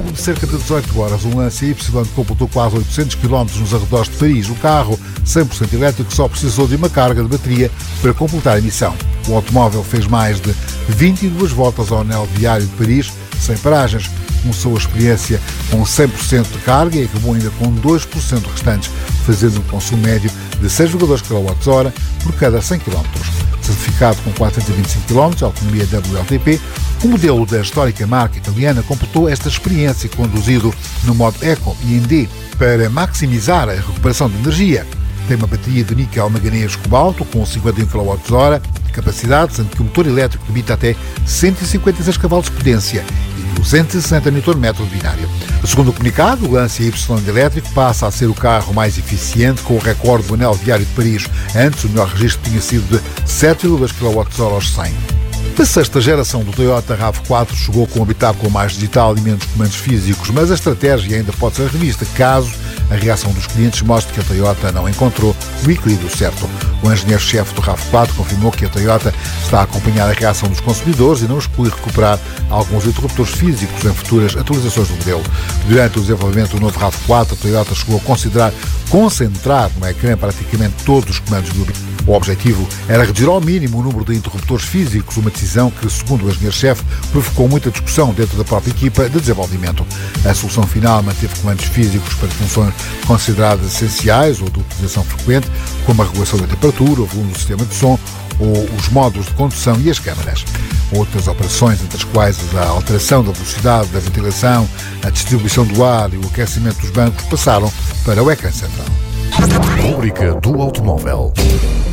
longo de cerca de 18 horas, um Lancia Y completou quase 800 km nos arredores de Paris. O carro, 100% elétrico, só precisou de uma carga de bateria para completar a missão. O automóvel fez mais de 22 voltas ao anel viário de Paris, sem paragens. Começou a experiência com 100% de carga e acabou ainda com 2% restantes, fazendo um consumo médio de 6,2 kWh por cada 100 km. Certificado com 425 km, autonomia WLTP, o modelo da histórica marca italiana completou esta experiência conduzido no modo Eco e em D para maximizar a recuperação de energia. Tem uma bateria de níquel manganês cobalto com 51 kWh de capacidade, sendo que o motor elétrico limita até 156 cavalos de potência e 260 Nm de binário. Segundo o comunicado, o Lancia Y elétrico passa a ser o carro mais eficiente, com o recorde do anel viário de Paris. Antes, o melhor registro tinha sido de 7,2 kWh aos 100. A sexta geração do Toyota RAV4 chegou com um habitáculo mais digital e menos comandos físicos, mas a estratégia ainda pode ser revista caso a reação dos clientes mostre que a Toyota não encontrou o equilíbrio certo. O engenheiro-chefe do RAV4 confirmou que a Toyota está a acompanhar a reação dos consumidores e não exclui recuperar alguns interruptores físicos em futuras atualizações do modelo. Durante o desenvolvimento do novo RAV4, a Toyota chegou a considerar concentrar no ecrã praticamente todos os comandos do veículo. O objetivo era reduzir ao mínimo o número de interruptores físicos, uma decisão que, segundo o engenheiro-chefe, provocou muita discussão dentro da própria equipa de desenvolvimento. A solução final manteve comandos físicos para funções consideradas essenciais ou de utilização frequente, como a regulação da temperatura, o volume do sistema de som ou os modos de condução e as câmaras. Outras operações, entre as quais a alteração da velocidade da ventilação, a distribuição do ar e o aquecimento dos bancos, passaram para o ecrã central. Rubrica do automóvel.